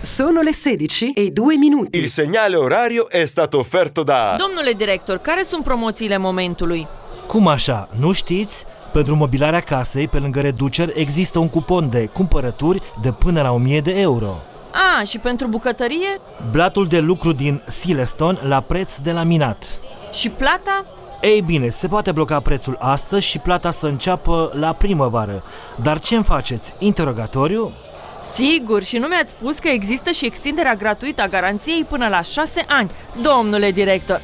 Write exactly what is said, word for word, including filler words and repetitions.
Sono le sedici e due minuti. Il segnale orario è stato offerto da... Domnule director, care sunt promoțiile momentului? Cum așa? Nu știți? Pentru mobilarea casei, pe lângă reduceri, există un cupon de cumpărături de până la o mie de euro. A, și pentru bucătărie? Blatul de lucru din Silestone la preț de laminat. Și plata? Ei bine, se poate bloca prețul astăzi și plata să înceapă la primăvară. Dar ce-mi faceți? Interogatoriu? Sigur, și nu mi-ați spus că există și extinderea gratuită a garanției până la șase ani. Domnule director,